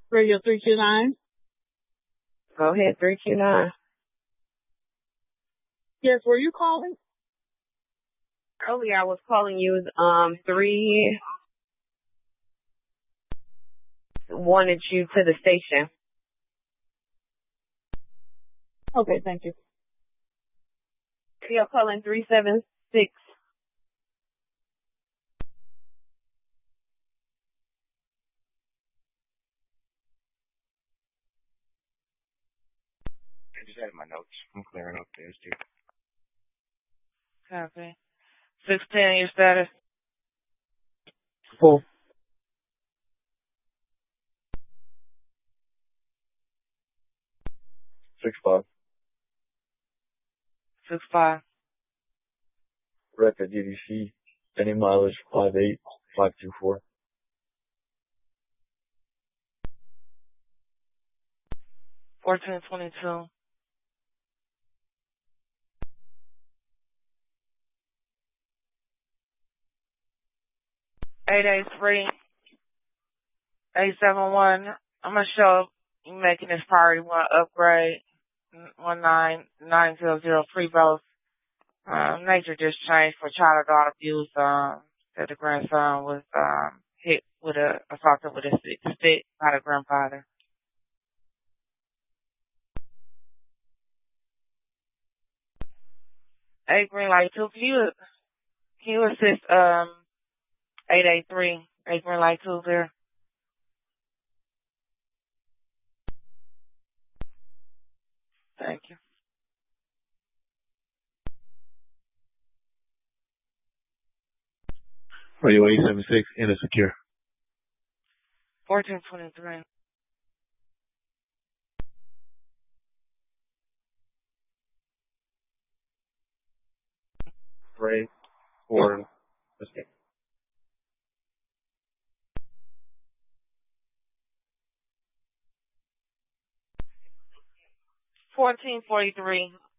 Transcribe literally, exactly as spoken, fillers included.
Radio three two nine. Go ahead, three two nine. Yes, were you calling? Earlier I was calling you, um, three wanted you to the station. Okay, thank you. You're calling three seven six. I just added my notes. I'm clearing up things too. Copy. six ten, your status? Full. Six five. six five. Record D D C. Any mileage five eight five two four. fourteen twenty-two. eight eight three, eight seven one. I'm going to show you making this priority one upgrade. one nine nine zero zero free both. Um, nature just changed for child adult abuse. Um, that the grandson was um, hit with a assaulted with a stick, stick by the grandfather. Hey, green light two. Can you can you assist um eight eight three? Hey, green light two there. Thank you. Radio eight seven six, enter secure. fourteen twenty-three. Three. Four. Escape. fourteen forty-three.